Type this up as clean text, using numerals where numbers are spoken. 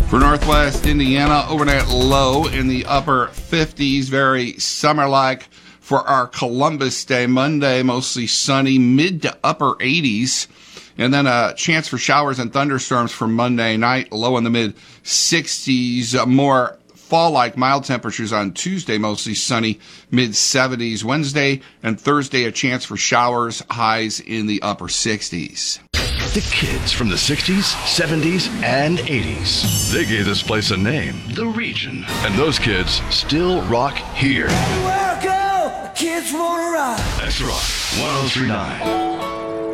For Northwest Indiana, overnight low in the upper 50s, very summer-like. For our Columbus Day, Monday, mostly sunny, mid to upper 80s. And then a chance for showers and thunderstorms for Monday night, low in the mid-60s. More fall-like mild temperatures on Tuesday, mostly sunny, mid-70s. Wednesday and Thursday, a chance for showers, highs in the upper 60s. The kids from the 60s, 70s, and 80s. They gave this place a name, The Region. And those kids still rock here. Everywhere I go, the kids wanna rock. That's Rock 1039.